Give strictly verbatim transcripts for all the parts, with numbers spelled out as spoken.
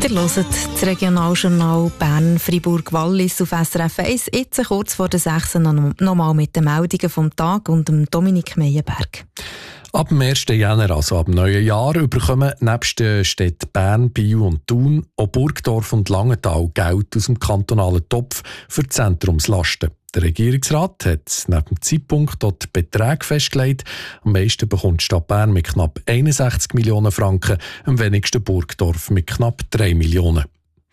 Ihr hört das Regionaljournal Bern-Fribourg-Wallis auf S R F eins. Jetzt kurz vor der sechs noch mal mit den Meldungen vom Tag und dem Dominik Meyerberg. Ab dem ersten Jänner, also ab dem neuen Jahr, bekommen nebst den Städten Bern, Biel und Thun auch Burgdorf und Langenthal Geld aus dem kantonalen Topf für Zentrumslasten. Der Regierungsrat hat neben dem Zeitpunkt dort die Beträge festgelegt. Am meisten bekommt die Stadt Bern mit knapp einundsechzig Millionen Franken, am wenigsten Burgdorf mit knapp drei Millionen.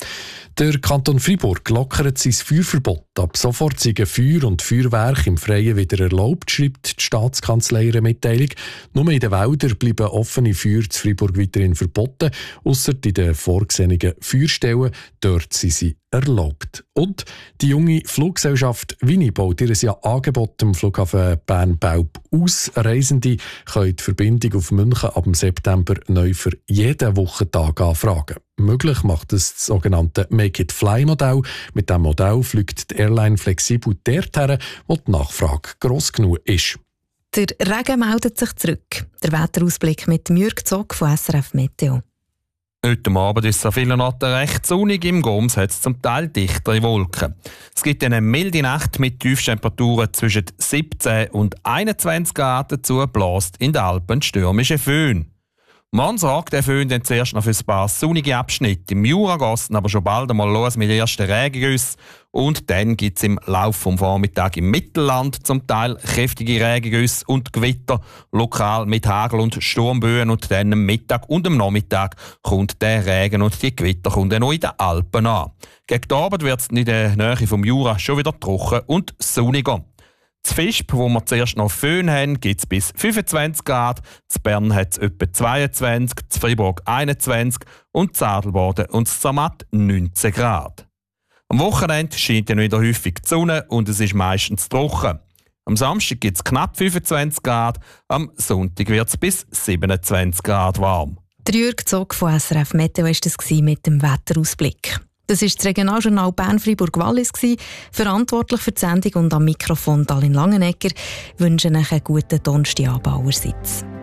Der Kanton Fribourg lockert sein Feuerverbot. Ab sofort sind Feuer und Feuerwerk im Freien wieder erlaubt, schreibt die Staatskanzlei in einer Mitteilung. Nur in den Wäldern bleiben offene Feuer zu Fribourg weiterhin verboten, ausser in den vorgesehenen Feuerstellen. Dort sind sie erlaubt. Und die junge Fluggesellschaft Vini baut ihr ja Angebot am Flughafen Bern-Belp aus. Reisende können die Verbindung auf München ab dem September neu für jeden Wochentag anfragen. Möglich macht es das sogenannte Make-it-Fly-Modell. Mit diesem Modell fliegt die Airline flexibel dorthin, wo die Nachfrage gross genug ist. Der Regen meldet sich zurück. Der Wetterausblick mit Jürg Zog von S R F Meteo. Heute Abend ist es an vielen Orten recht sonnig. Im Goms hat es zum Teil dichtere Wolken. Es gibt eine milde Nacht mit Tiefstemperaturen zwischen siebzehn und einundzwanzig Grad. Dazu bläst in den Alpen stürmische Föhn. Morgen sorgt der Föhn dann zuerst noch für ein paar sonnige Abschnitte. Im Jura geht es aber schon bald einmal los mit den ersten Regengüssen. Und dann gibt es im Laufe des Vormittags im Mittelland zum Teil kräftige Regengüsse und Gewitter, lokal mit Hagel und Sturmböen. Und dann am Mittag und am Nachmittag kommt der Regen und die Gewitter kommen dann noch in den Alpen an. Gegen den Abend wird es in der Nähe vom Jura schon wieder trocken und sonniger. Zu Visp, wo wir zuerst noch Föhn haben, gibt es bis fünfundzwanzig Grad. Zu Bern hat es etwa zweiundzwanzig, zu Fribourg einundzwanzig und zu Adelboden und zu Zermatt neunzehn Grad. Am Wochenende scheint dann wieder häufig die Sonne und es ist meistens trocken. Am Samstag gibt es knapp fünfundzwanzig Grad, am Sonntag wird es bis siebenundzwanzig Grad warm. Der Jürg Zog von S R F Meteo war das mit dem Wetterausblick. Das war das Regionaljournal Bern-Fribourg-Wallis. Verantwortlich für die Sendung und am Mikrofon Dalin Langenegger. Ich wünsche euch einen guten Donnerstagabend allerseits.